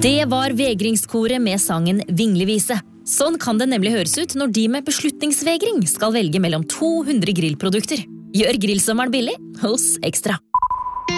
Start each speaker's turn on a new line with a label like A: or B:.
A: Det var vegringskoret med sangen Vinglevise. Sånn kan det nemlig høres ut når de med beslutningsvegring skal velge mellom 200 grillprodukter. Gjør grillsommeren billig hos Ekstra.